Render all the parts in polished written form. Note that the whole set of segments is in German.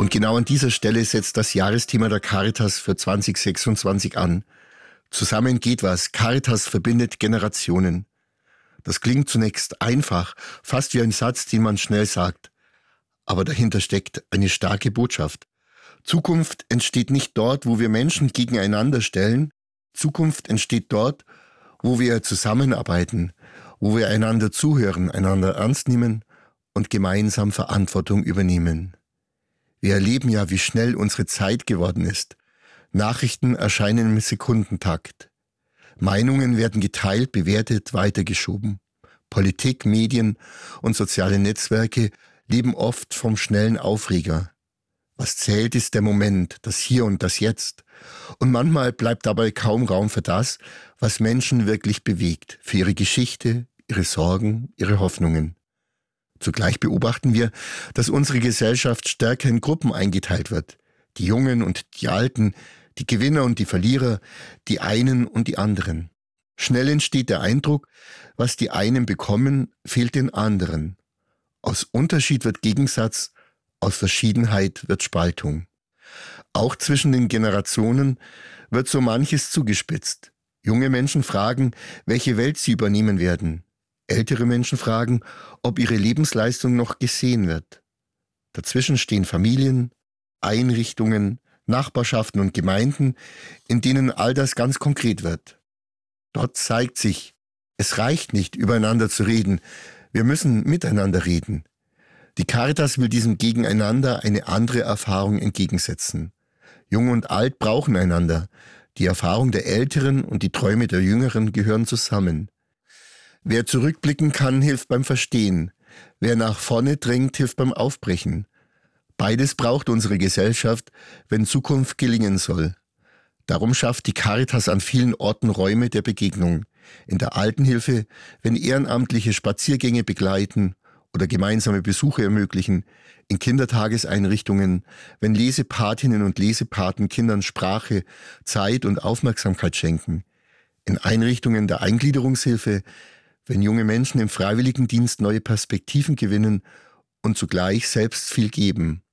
Und genau an dieser Stelle setzt das Jahresthema der Caritas für 2026 an. Zusammen geht was. Caritas verbindet Generationen. Das klingt zunächst einfach, fast wie ein Satz, den man schnell sagt. Aber dahinter steckt eine starke Botschaft. Zukunft entsteht nicht dort, wo wir Menschen gegeneinander stellen. Zukunft entsteht dort, wo wir zusammenarbeiten, wo wir einander zuhören, einander ernst nehmen und gemeinsam Verantwortung übernehmen. Wir erleben ja, wie schnell unsere Zeit geworden ist. Nachrichten erscheinen im Sekundentakt. Meinungen werden geteilt, bewertet, weitergeschoben. Politik, Medien und soziale Netzwerke leben oft vom schnellen Aufreger. Was zählt, ist der Moment, das Hier und das Jetzt. Und manchmal bleibt dabei kaum Raum für das, was Menschen wirklich bewegt, für ihre Geschichte, ihre Sorgen, ihre Hoffnungen. Zugleich beobachten wir, dass unsere Gesellschaft stärker in Gruppen eingeteilt wird. Die Jungen und die Alten, die Gewinner und die Verlierer, die einen und die anderen. Schnell entsteht der Eindruck, was die einen bekommen, fehlt den anderen. Aus Unterschied wird Gegensatz, aus Verschiedenheit wird Spaltung. Auch zwischen den Generationen wird so manches zugespitzt. Junge Menschen fragen, welche Welt sie übernehmen werden. Ältere Menschen fragen, ob ihre Lebensleistung noch gesehen wird. Dazwischen stehen Familien, Einrichtungen, Nachbarschaften und Gemeinden, in denen all das ganz konkret wird. Dort zeigt sich, es reicht nicht, übereinander zu reden, wir müssen miteinander reden. Die Caritas will diesem Gegeneinander eine andere Erfahrung entgegensetzen. Jung und Alt brauchen einander. Die Erfahrung der Älteren und die Träume der Jüngeren gehören zusammen. Wer zurückblicken kann, hilft beim Verstehen. Wer nach vorne drängt, hilft beim Aufbrechen. Beides braucht unsere Gesellschaft, wenn Zukunft gelingen soll. Darum schafft die Caritas an vielen Orten Räume der Begegnung. In der Altenhilfe, wenn Ehrenamtliche Spaziergänge begleiten oder gemeinsame Besuche ermöglichen, in Kindertageseinrichtungen, wenn Lesepatinnen und Lesepaten Kindern Sprache, Zeit und Aufmerksamkeit schenken, in Einrichtungen der Eingliederungshilfe, wenn junge Menschen im Freiwilligendienst neue Perspektiven gewinnen und zugleich selbst viel geben.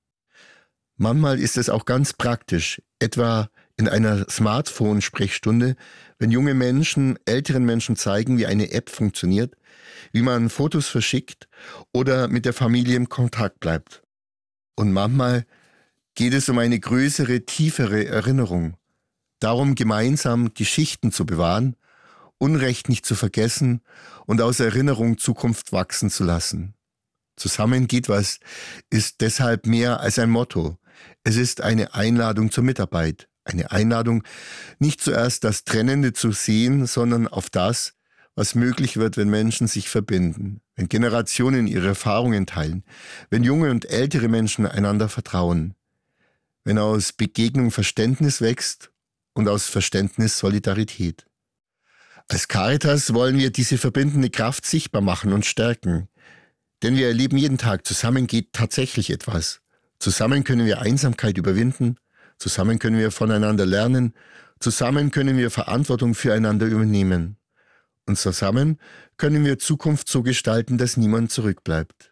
Manchmal ist es auch ganz praktisch, etwa in einer Smartphone-Sprechstunde, wenn junge Menschen älteren Menschen zeigen, wie eine App funktioniert, wie man Fotos verschickt oder mit der Familie im Kontakt bleibt. Und manchmal geht es um eine größere, tiefere Erinnerung. Darum, gemeinsam Geschichten zu bewahren, Unrecht nicht zu vergessen und aus Erinnerung Zukunft wachsen zu lassen. Zusammen geht was ist deshalb mehr als ein Motto. Es ist eine Einladung zur Mitarbeit. Eine Einladung, nicht zuerst das Trennende zu sehen, sondern auf das, was möglich wird, wenn Menschen sich verbinden, wenn Generationen ihre Erfahrungen teilen, wenn junge und ältere Menschen einander vertrauen, wenn aus Begegnung Verständnis wächst und aus Verständnis Solidarität. Als Caritas wollen wir diese verbindende Kraft sichtbar machen und stärken, denn wir erleben jeden Tag, zusammen geht tatsächlich etwas. Zusammen können wir Einsamkeit überwinden, zusammen können wir voneinander lernen, zusammen können wir Verantwortung füreinander übernehmen. Und zusammen können wir Zukunft so gestalten, dass niemand zurückbleibt.